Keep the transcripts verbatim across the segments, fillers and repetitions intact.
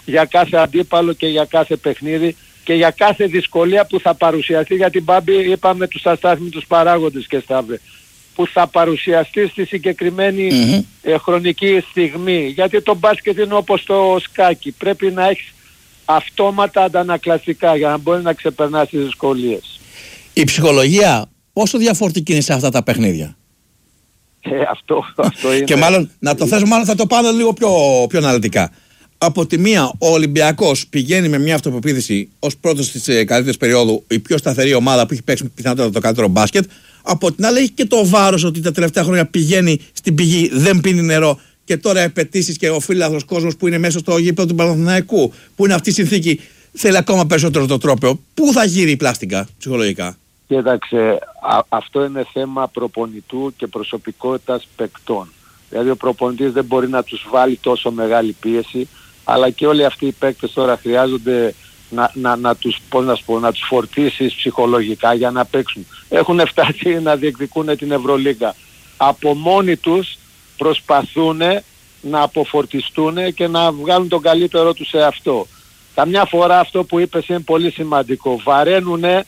για κάθε αντίπαλο και για κάθε παιχνίδι και για κάθε δυσκολία που θα παρουσιαστεί, για την Μπάμπη είπαμε τους αστάθμιτους παράγοντες και Σταύρε, που θα παρουσιαστεί στη συγκεκριμένη mm-hmm. ε, χρονική στιγμή. Γιατί το μπάσκετ είναι όπως το σκάκι, πρέπει να έχεις αυτόματα αντανακλαστικά για να μπορεί να ξεπερνάς τις δυσκολίες. Η ψυχολογία πόσο διαφορετική είναι σε αυτά τα παιχνίδια? Ε, αυτό, αυτό είναι. Και μάλλον, να το θέσω, μάλλον θα το πάω λίγο πιο, πιο αναλυτικά. Από τη μία, ο Ολυμπιακός πηγαίνει με μια αυτοπεποίθηση ως πρώτος στις ε, καλύτερες περίοδου, η πιο σταθερή ομάδα που έχει παίξει πιθανότατα το καλύτερο μπάσκετ. Από την άλλη, έχει και το βάρος ότι τα τελευταία χρόνια πηγαίνει στην πηγή, δεν πίνει νερό. Και τώρα απαιτήσεις και ο φίλαθλος κόσμος που είναι μέσα στο γήπεδο του Παναθηναϊκού, που είναι αυτή η συνθήκη, θέλει ακόμα περισσότερο το τρόπαιο. Πού θα γύρει η πλάστικα ψυχολογικά? Κοίταξε, α, αυτό είναι θέμα προπονητού και προσωπικότητας παικτών. Δηλαδή ο προπονητής δεν μπορεί να τους βάλει τόσο μεγάλη πίεση, αλλά και όλοι αυτοί οι παίκτες τώρα χρειάζονται να, να, να, τους, πώς να, πω, να τους φορτίσεις ψυχολογικά για να παίξουν. Έχουν φτάσει να διεκδικούν την Ευρωλίγκα. Από μόνοι τους προσπαθούν να αποφορτιστούν και να βγάλουν τον καλύτερό τους σε αυτό. Καμιά φορά αυτό που είπες είναι πολύ σημαντικό. Βαραίνουν ε,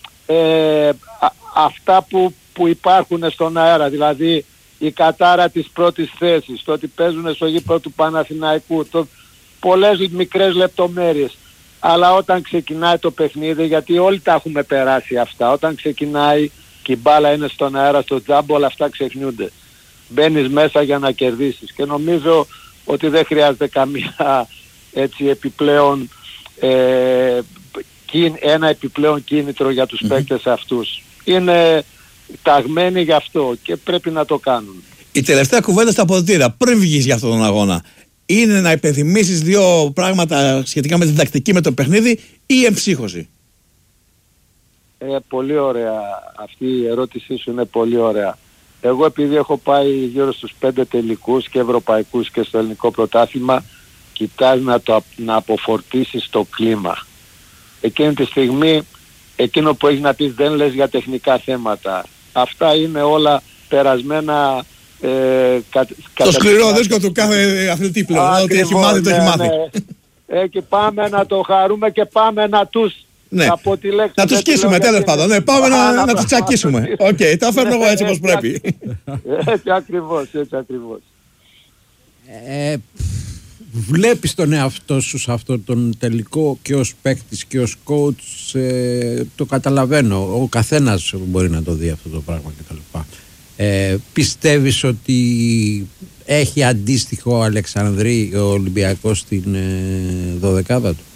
α, αυτά που, που υπάρχουν στον αέρα, δηλαδή η κατάρα της πρώτης θέσης, το ότι παίζουν στο γήπεδο του Παναθηναϊκού, το, πολλές μικρές λεπτομέρειες. Αλλά όταν ξεκινάει το παιχνίδι, γιατί όλοι τα έχουμε περάσει αυτά, όταν ξεκινάει και η μπάλα είναι στον αέρα, στο τζάμπο, όλα αυτά ξεχνιούνται. Μπαίνεις μέσα για να κερδίσεις και νομίζω ότι δεν χρειάζεται καμία έτσι επιπλέον ε, ένα επιπλέον κίνητρο για τους mm-hmm. παίκτες αυτούς. Είναι ταγμένοι γι' αυτό και πρέπει να το κάνουν. Η τελευταία κουβέντα στα αποδυτήρια πριν βγεις για αυτόν τον αγώνα είναι να υπενθυμίσεις δύο πράγματα σχετικά με την τακτική, με το παιχνίδι ή εμψύχωση? Ε, πολύ ωραία. Αυτή η ερώτησή σου είναι πολύ ωραία. Εγώ επειδή έχω πάει γύρω στους πέντε τελικούς και ευρωπαϊκούς και στο ελληνικό πρωτάθλημα, κοιτάς να, το, να αποφορτίσεις το κλίμα. Εκείνη τη στιγμή, εκείνο που έχει να πεις δεν λες για τεχνικά θέματα. Αυτά είναι όλα περασμένα. Ε, κα, το σκληρό δίσκο του κάθε αθλητή πλέον. Ό,τι έχει μάθει το έχει μάθει. Ναι. Ε, και πάμε να το χαρούμε και πάμε να τους... Ναι. Να τους σκίσουμε τέλος πάντων. Ναι, πάμε να, να, να τους τσακίσουμε. Οκ, okay, τα φέρνω εγώ έτσι όπως πρέπει. Έτσι ακριβώς, έτσι ακριβώς. Ε, βλέπεις τον εαυτό σου σε αυτόν τον τελικό και ως παίκτης και ως coach, ε, το καταλαβαίνω. Ο καθένας μπορεί να το δει αυτό το πράγμα κτλ. Ε, πιστεύεις ότι έχει αντίστοιχο Αλεξανδρή ο Ολυμπιακός στην ε, δωδεκάδα του?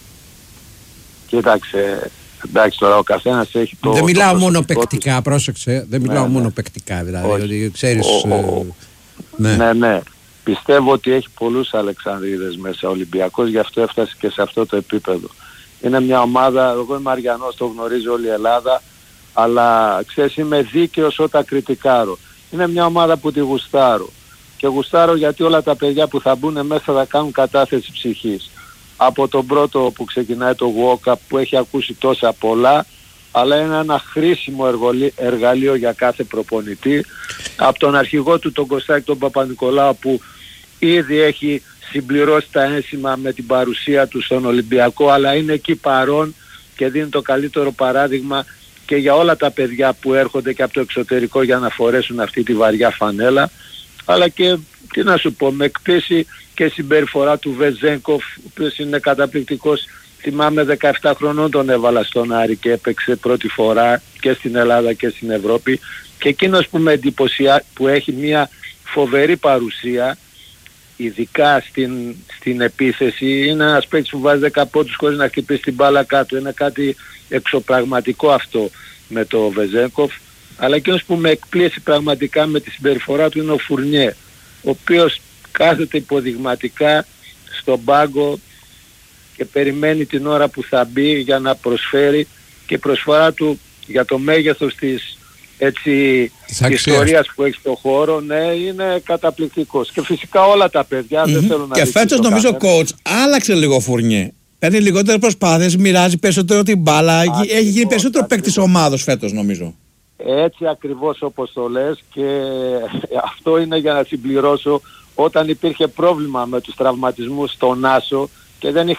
Κοίταξε, εντάξει τώρα ο καθένας έχει το... Δεν μιλάω το μόνο παικτικά, του... πρόσεξε, δεν μιλάω ναι, μόνο ναι. παικτικά δηλαδή, ότι ξέρεις... Ο, ο, ε, ναι. ναι, ναι, πιστεύω ότι έχει πολλούς Αλεξανδρίδες μέσα ο Ολυμπιακός, γι' αυτό έφτασε και σε αυτό το επίπεδο. Είναι μια ομάδα, εγώ είμαι Αριανός, το γνωρίζει όλη η Ελλάδα, αλλά ξέρεις είμαι δίκαιος όταν κριτικάρω. Είναι μια ομάδα που τη γουστάρω. Και γουστάρω γιατί όλα τα παιδιά που θα μπουν μέσα θα κάνουν κατάθεση ψυχής. Από τον πρώτο που ξεκινάει το Walk Up που έχει ακούσει τόσα πολλά, αλλά είναι ένα χρήσιμο εργαλείο για κάθε προπονητή. Από τον αρχηγό του τον Κωστάκη τον Παπα-Νικολάου που ήδη έχει συμπληρώσει τα ένσημα με την παρουσία του στον Ολυμπιακό, αλλά είναι εκεί παρόν και δίνει το καλύτερο παράδειγμα και για όλα τα παιδιά που έρχονται και από το εξωτερικό για να φορέσουν αυτή τη βαριά φανέλα, αλλά και τι να σου πω, με εκπλήσει και συμπεριφορά του Βεζένκοφ, ο οποίος είναι καταπληκτικός. Θυμάμαι δεκαεπτά χρονών τον έβαλα στον Άρη και έπαιξε πρώτη φορά και στην Ελλάδα και στην Ευρώπη, και εκείνος που με εντυπωσιάζει, που έχει μια φοβερή παρουσία, ειδικά στην, στην επίθεση, είναι ένας παίκτης που βάζει δέκα πόντους χωρίς να χτυπήσει την μπάλα κάτω. Είναι κάτι εξωπραγματικό αυτό με το Βεζένκοφ. Αλλά εκείνος που με εκπλήσει πραγματικά με τη συμπεριφορά του είναι ο Φουρνιέ, ο οποίος κάθεται υποδειγματικά στον πάγκο και περιμένει την ώρα που θα μπει για να προσφέρει, και η προσφορά του για το μέγεθος της έτσι ιστορίας που έχει στο χώρο, ναι, είναι καταπληκτικός. Και φυσικά όλα τα παιδιά mm-hmm. δεν θέλουν να... Και φέτος νομίζω coach άλλαξε λίγο ο Φουρνιέ. Παίρνει λιγότερες προσπάθειες, μοιράζει περισσότερο την μπάλα, ακριβώς, έχει γίνει περισσότερο παίκτης ομάδος φέτος νομίζω. Έτσι ακριβώς όπως το λες, και αυτό είναι για να συμπληρώσω, όταν υπήρχε πρόβλημα με τους τραυματισμούς στον Άσο και δεν